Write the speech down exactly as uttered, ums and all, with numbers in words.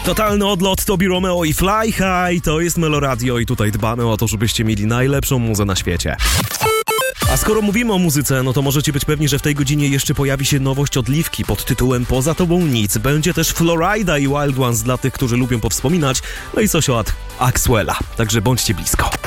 Totalny odlot, Tobi Romeo i Fly High, to jest Meloradio i tutaj dbamy o to, żebyście mieli najlepszą muzę na świecie. A skoro mówimy o muzyce, no to możecie być pewni, że w tej godzinie jeszcze pojawi się nowość od Liwki pod tytułem Poza tobą nic. Będzie też Florida i Wild Ones dla tych, którzy lubią powspominać, no i coś od Axwella, także bądźcie blisko.